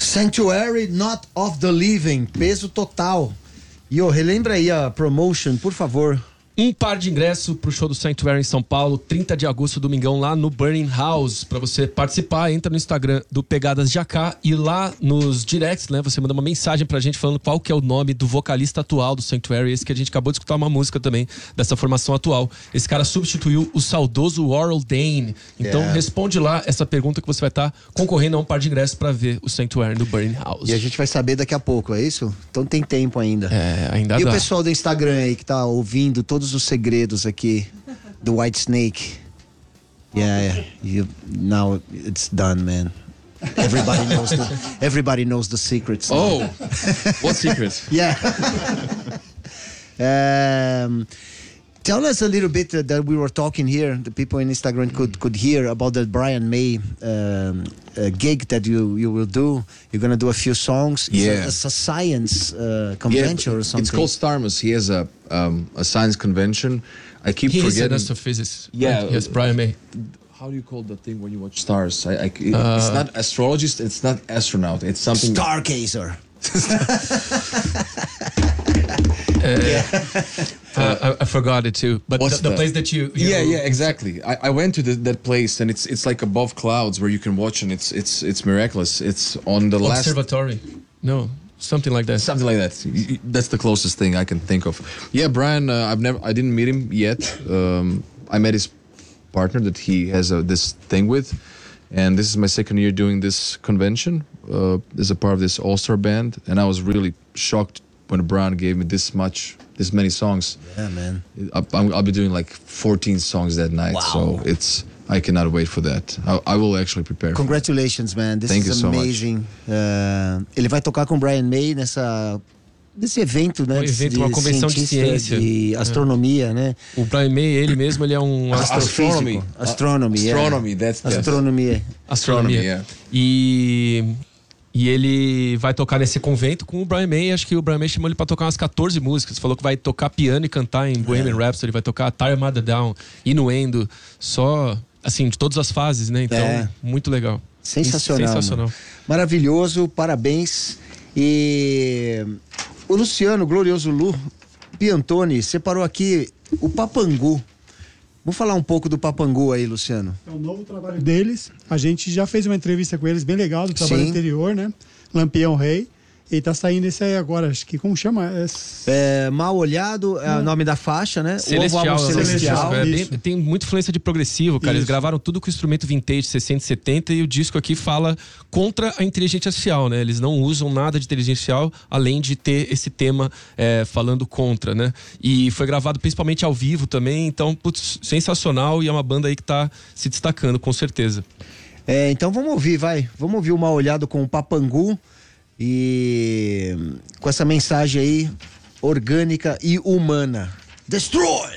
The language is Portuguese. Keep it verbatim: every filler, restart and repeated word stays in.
Sanctuary, Not of the Living, peso total. E oh, relembra aí a promotion, por favor. Um par de ingresso pro show do Sanctuary em São Paulo, trinta de agosto, domingão, lá no Burning House. Pra você participar, entra no Instagram do Pegadas de A K e lá nos directs, né, você manda uma mensagem pra gente falando qual que é o nome do vocalista atual do Sanctuary, esse que a gente acabou de escutar uma música também dessa formação atual. Esse cara substituiu o saudoso Warrell Dane. Então yeah. responde lá essa pergunta que você vai estar tá concorrendo a um par de ingressos pra ver o Sanctuary no Burning House. E a gente vai saber daqui a pouco, é isso? Então tem tempo ainda. É, ainda E dá. o pessoal do Instagram aí que tá ouvindo todos os segredos aqui do White Snake. Yeah, yeah. You, now it's done, man. Everybody knows the, everybody knows the secrets. Oh, what secrets? Yeah. um, tell us a little bit uh, that we were talking here. The people in Instagram could could hear about the Brian May um, uh, gig that you you will do. You're gonna do a few songs. Yeah, it's a, it's a science uh, convention yeah, or something. It's called Starmus. He has a um, a science convention. I keep he forgetting. He is an astrophysicist. Yeah, yes, Brian May. How do you call the thing when you watch stars? I, I, it, uh, it's not astrologist. It's not astronaut. It's something. Stargazer. uh, yeah. uh, I, I forgot it too. But the, the place that you, you yeah yeah exactly. I, I went to the, that place and it's it's like above clouds where you can watch and it's it's it's miraculous. It's on the last observatory. No. Something like that. Something like that. That's the closest thing I can think of. Yeah, Brian. Uh, I've never. I didn't meet him yet. Um, I met his partner that he has a, this thing with, and this is my second year doing this convention uh, as a part of this all-star band, and I was really shocked when Brian gave me this much, this many songs. Yeah, man. I, I'll be doing like fourteen songs that night, wow. So it's. I cannot wait for that. I, I will actually prepare. Congratulations, man. This Thank is you so amazing. Uh, ele vai tocar com o Brian May nessa nesse evento, né? Um evento, de, uma convenção de ciência, de astronomia, é. né? O Brian May, ele mesmo, ele é um astronomy, astronomy, yeah. astronomy, that's astronomia, astronomia. Yeah. E E ele vai tocar nesse convento com o Brian May. Acho que o Brian May chamou ele pra tocar umas catorze músicas. Falou que vai tocar piano e cantar em Bohemian é. Rhapsody. Vai tocar Tie Your Mother Down, Innuendo. Só, assim, de todas as fases, né? Então, é. muito legal. Sensacional. Sensacional. Maravilhoso, parabéns. E o Luciano, o glorioso Lu Piantoni, separou aqui o Papangu. Vamos falar um pouco do Papangu aí, Luciano. É um novo trabalho deles. A gente já fez uma entrevista com eles bem legal do trabalho Sim. anterior, né? Lampião Rei. E tá saindo esse aí agora, acho que como chama? É, é Mal Olhado, é o nome da faixa, né? Celestial. O álbum Celestial. É bem, tem muita influência de progressivo, cara. Isso. Eles gravaram tudo com instrumento vintage, sessenta e setenta, e o disco aqui fala contra a inteligência artificial, né? Eles não usam nada de inteligência artificial, além de ter esse tema é, falando contra, né? E foi gravado principalmente ao vivo também, então, putz, sensacional, e é uma banda aí que tá se destacando, com certeza. É, então vamos ouvir, vai. Vamos ouvir o Mal Olhado com o Papangu. E com essa mensagem aí, orgânica e humana. Destroy!